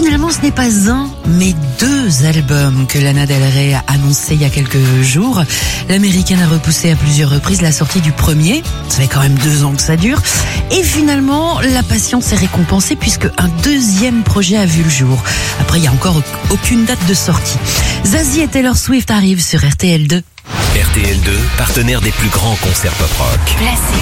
finalement, ce n'est pas un, mais 2 albums que Lana Del Rey a annoncé il y a quelques jours. L'américaine a repoussé à plusieurs reprises la sortie du premier. Ça fait quand même 2 ans que ça dure. Et finalement, la patience est récompensée puisque un 2e projet a vu le jour. Après, il n'y a encore aucune date de sortie. Zazie et Taylor Swift arrivent sur RTL2. RTL2, partenaire des plus grands concerts pop-rock. Classique.